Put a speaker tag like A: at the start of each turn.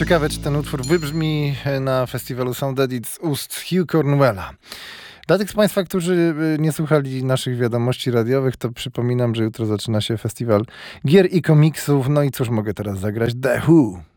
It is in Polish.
A: Ciekawe, czy ten utwór wybrzmi na festiwalu Sound Edit z ust Hugh Cornwella. Dla tych z Państwa, którzy nie słuchali naszych wiadomości radiowych, to przypominam, że jutro zaczyna się festiwal gier i komiksów. No i cóż mogę teraz zagrać? The Who.